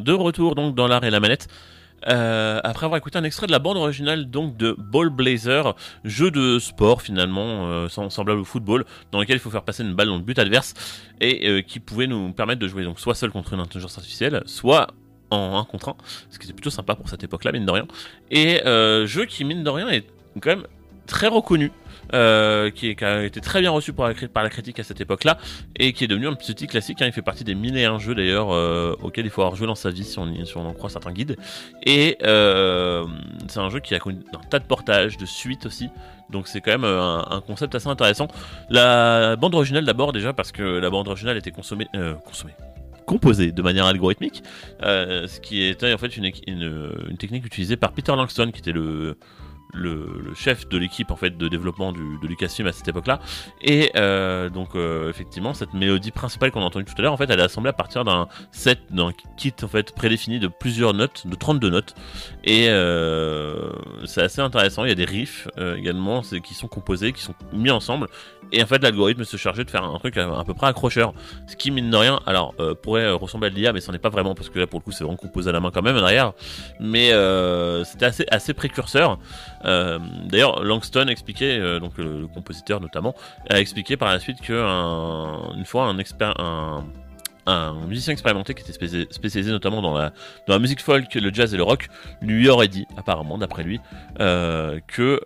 de retour donc dans l'art et la manette. Après avoir écouté un extrait de la bande originale donc de Ball Blazer, jeu de sport finalement semblable au football, dans lequel il faut faire passer une balle dans le but adverse et qui pouvait nous permettre de jouer donc soit seul contre une intelligence artificielle, soit en 1 contre 1, ce qui était plutôt sympa pour cette époque-là, mine de rien. Et jeu qui, mine de rien, est quand même très reconnu, qui a été très bien reçu par la critique à cette époque-là, et qui est devenu un petit classique. Il fait partie des 1001 jeux d'ailleurs auxquels il faut avoir joué dans sa vie si on en croit certains guides. Et c'est un jeu qui a connu un tas de portages, de suites aussi. Donc c'est quand même un concept assez intéressant. La bande originale d'abord déjà parce que la bande originale était composée de manière algorithmique, ce qui était en fait une technique utilisée par Peter Langston, qui était le chef de l'équipe en fait de développement de Lucasfilm à cette époque-là. Et donc effectivement cette mélodie principale qu'on a entendue tout à l'heure, en fait elle est assemblée à partir d'un kit en fait prédéfini de plusieurs notes, de 32 notes. Et c'est assez intéressant. Il y a des riffs également qui sont composés, qui sont mis ensemble. Et en fait l'algorithme se chargeait de faire un truc à peu près accrocheur, ce qui mine de rien alors pourrait ressembler à de l'IA, mais c'en est pas vraiment, parce que là pour le coup c'est vraiment composé à la main quand même derrière. Mais c'était assez précurseur. D'ailleurs Langston expliquait, donc le compositeur notamment, a expliqué par la suite que une fois un musicien expérimenté qui était spécialisé notamment dans la musique folk, le jazz et le rock, lui aurait dit, apparemment d'après lui, que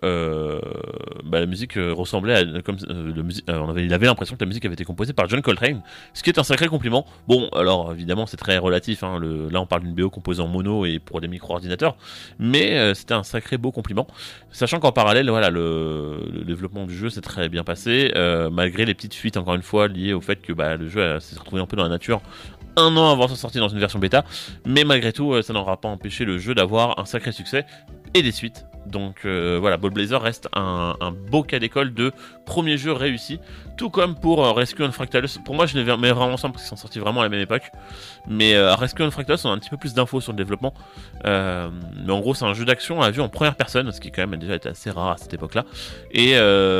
la musique ressemblait à il avait l'impression que la musique avait été composée par John Coltrane, ce qui est un sacré compliment. Bon, alors évidemment c'est très relatif, hein, là on parle d'une BO composée en mono et pour des micro-ordinateurs, mais c'était un sacré beau compliment, sachant qu'en parallèle, voilà, le développement du jeu s'est très bien passé, malgré les petites fuites encore une fois liées au fait que le jeu s'est retrouvé un peu dans la nature 1 an avant sa sortie dans une version bêta, mais malgré tout ça n'aura pas empêché le jeu d'avoir un sacré succès et des suites. Donc voilà, Ball Blazer reste un beau cas d'école de premier jeu réussi, tout comme pour Rescue on Fractalus. Pour moi je les mets vraiment ensemble parce qu'ils sont sortis vraiment à la même époque, mais Rescue on Fractalus on a un petit peu plus d'infos sur le développement, mais en gros c'est un jeu d'action à vue en première personne, ce qui quand même déjà été assez rare à cette époque là. Et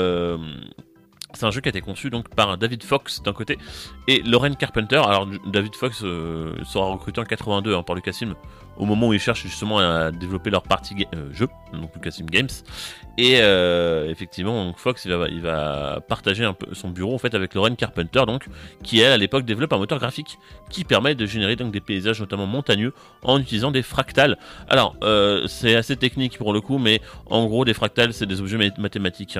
c'est un jeu qui a été conçu donc par David Fox d'un côté et Lauren Carpenter. Alors David Fox sera recruté en 82 par Lucasfilm, au moment où ils cherchent justement à développer leur partie jeu, donc Lucasfilm Games. Et effectivement, donc Fox il va partager un peu son bureau en fait avec Lauren Carpenter, donc qui elle à l'époque développe un moteur graphique qui permet de générer donc des paysages notamment montagneux en utilisant des fractales. Alors c'est assez technique pour le coup, mais en gros des fractales c'est des objets mathématiques,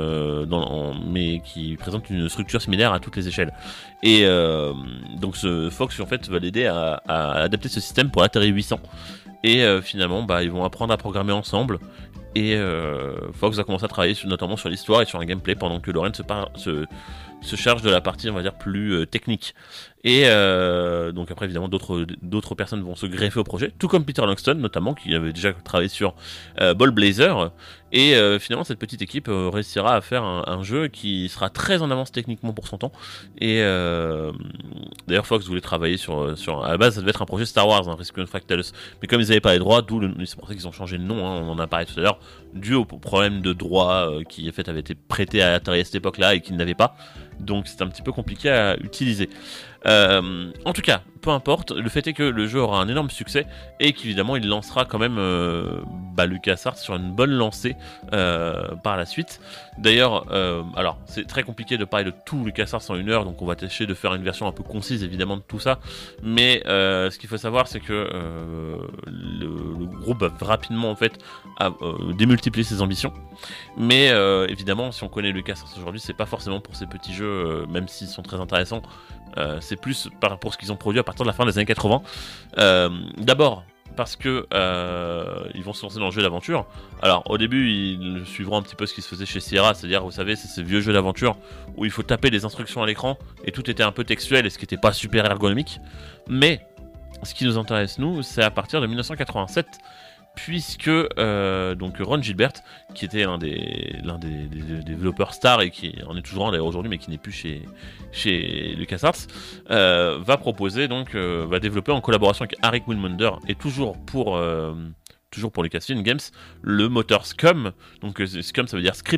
mais qui présentent une structure similaire à toutes les échelles. Et donc ce Fox en fait va l'aider à adapter ce système pour l'Atari 800. Et finalement ils vont apprendre à programmer ensemble. Et Fox va commencer à travailler notamment sur l'histoire et sur un gameplay, pendant que Lauren se charge de la partie on va dire plus technique. Et donc après évidemment d'autres personnes vont se greffer au projet, tout comme Peter Langston notamment, qui avait déjà travaillé sur Ball Blazer. Et finalement cette petite équipe réussira à faire un jeu qui sera très en avance techniquement pour son temps. Et d'ailleurs Fox voulait travailler sur à la base ça devait être un projet Star Wars, Rescue on Fractalus, mais comme ils n'avaient pas les droits, c'est pour ça qu'ils ont changé de nom, on en a parlé tout à l'heure, dû au problème de droit qui en fait avait été prêté à Atari à cette époque là et qu'ils n'avaient pas, donc c'est un petit peu compliqué à utiliser. En tout cas, peu importe, le fait est que le jeu aura un énorme succès et qu'évidemment il lancera quand même LucasArts sur une bonne lancée par la suite. D'ailleurs, alors c'est très compliqué de parler de tout LucasArts en 1 heure, donc on va tâcher de faire une version un peu concise évidemment de tout ça, mais ce qu'il faut savoir c'est que le groupe va rapidement en fait démultiplier ses ambitions, mais évidemment si on connaît LucasArts aujourd'hui, c'est pas forcément pour ces petits jeux, même s'ils sont très intéressants. C'est plus pour ce qu'ils ont produit à partir de la fin des années 80. D'abord parce que ils vont se lancer dans le jeu d'aventure. Alors au début ils suivront un petit peu ce qui se faisait chez Sierra, c'est-à-dire vous savez c'est ces vieux jeux d'aventure où il faut taper des instructions à l'écran et tout était un peu textuel et ce qui n'était pas super ergonomique. Mais ce qui nous intéresse nous, c'est à partir de 1987, puisque donc Ron Gilbert, qui était l'un des développeurs stars et qui en est toujours un d'ailleurs aujourd'hui, mais qui n'est plus chez LucasArts, va proposer donc va développer en collaboration avec Eric Willmunder et toujours pour Lucasfilm Games le moteur SCUM. Donc SCUM ça veut dire Script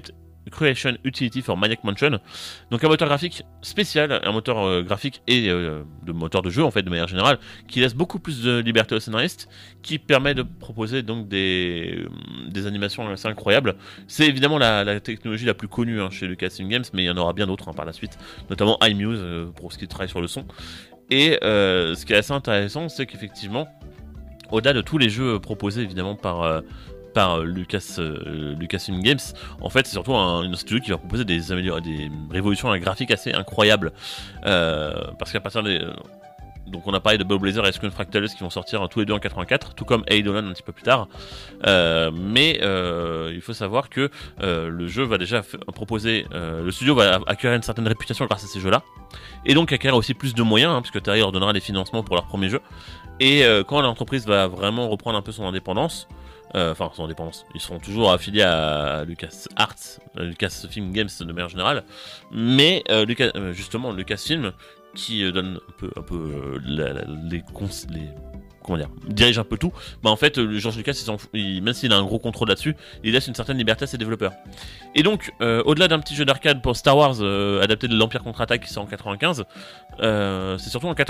Creation Utility for Maniac Mansion. Donc un moteur graphique spécial, un moteur graphique et de moteur de jeu en fait de manière générale, qui laisse beaucoup plus de liberté aux scénaristes, qui permet de proposer donc des animations assez incroyables. C'est évidemment la technologie la plus connue chez Lucasfilm Games, mais il y en aura bien d'autres par la suite, notamment iMuse pour ce qui travaille sur le son. Et ce qui est assez intéressant, c'est qu'effectivement, au-delà de tous les jeux proposés évidemment par Lucasfilm Games, en fait c'est surtout un studio qui va proposer des révolutions graphiques assez incroyables, parce qu'à partir des donc on a parlé de Bellblazer et Screen Fractals qui vont sortir tous les deux en 84, tout comme Eidolon un petit peu plus tard, mais il faut savoir que le jeu va déjà proposer, le studio va acquérir une certaine réputation grâce à ces jeux-là, et donc acquérir aussi plus de moyens, puisque Terry leur donnera des financements pour leur premier jeu, et quand l'entreprise va vraiment reprendre un peu son indépendance, son indépendance, ils seront toujours affiliés à LucasArts, Lucasfilm Games de manière générale, mais justement Lucasfilm qui donne un peu comment dire, dirige un peu tout, bah en fait George Lucas même s'il a un gros contrôle là-dessus, il laisse une certaine liberté à ses développeurs. Et donc au-delà d'un petit jeu d'arcade pour Star Wars adapté de l'Empire contre-attaque qui sort en 95, c'est surtout en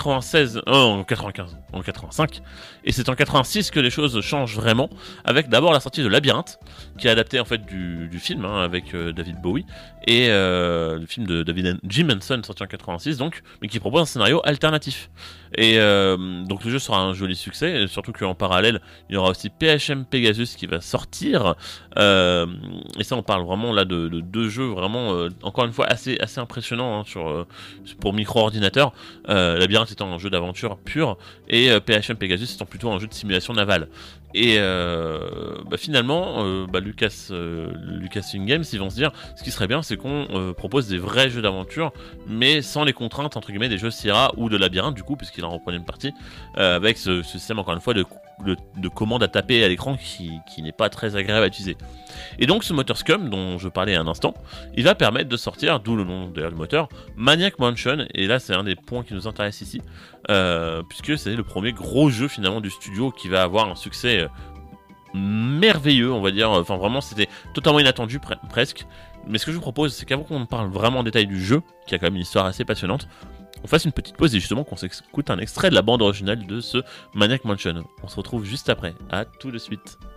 85, et c'est en 86 que les choses changent vraiment, avec d'abord la sortie de Labyrinthe, qui est adapté en fait du film avec David Bowie, et le film de Jim Henson sorti en 86 donc, mais qui propose un scénario alternatif. Et donc le jeu sera un joli succès, surtout qu'en parallèle il y aura aussi PHM Pegasus qui va sortir, et ça on parle vraiment là de deux jeux vraiment encore une fois assez impressionnants pour micro-ordinateur, Labyrinthe étant un jeu d'aventure pur et PHM Pegasus étant plutôt un jeu de simulation navale. Et finalement Lucasfilm Games, ils vont se dire ce qui serait bien c'est qu'on propose des vrais jeux d'aventure mais sans les contraintes entre guillemets des jeux Sierra ou de Labyrinthe du coup, puisqu'il en reprenait une partie, avec ce système encore une fois de commande à taper à l'écran qui n'est pas très agréable à utiliser. Et donc ce moteur Scum dont je parlais à un instant, il va permettre de sortir, d'où le nom d'ailleurs du moteur, Maniac Mansion, et là c'est un des points qui nous intéresse ici, puisque c'est le premier gros jeu finalement du studio qui va avoir un succès merveilleux, on va dire, enfin vraiment c'était totalement inattendu presque. Mais ce que je vous propose, c'est qu'avant qu'on parle vraiment en détail du jeu, qui a quand même une histoire assez passionnante, on fasse une petite pause et justement qu'on s'écoute un extrait de la bande originale de ce Maniac Mansion. On se retrouve juste après, à tout de suite.